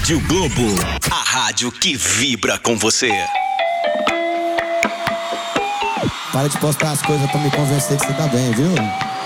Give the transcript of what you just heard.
Rádio Globo, a rádio que vibra com você. Para de postar as coisas pra me convencer que você tá bem, viu?